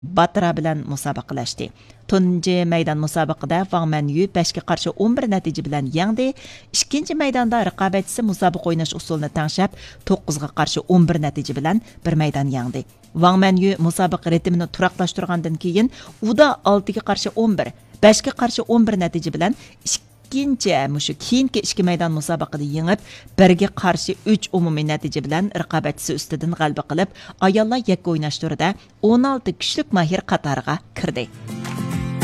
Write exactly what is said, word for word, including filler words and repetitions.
Batra bilan musobaqalashdi. Tunji maydon musobaqada Wang Manyu beshga qarshi o'n bir natija bilan yengdi. Ikkinchi maydonda raqobatchisi musobaqa o'ynash usulini tangshab to'qqizga qarshi o'n bir natija bilan bir maydon yengdi. Wang Manyu musobaqa ritmini turaqlashtirgandan keyin uda oltiga qarshi o'n bir, beshga qarshi o'n bir natija bilan ikkinchi mushu keyingi ikki maydon musobaqada yengib, birga qarshi uch umumiy natija bilan raqobatchisi ustidan g'alaba qilib, ayollar yakka o'ynash turida o'n olti kuchlik mahir qatoriga kirdi.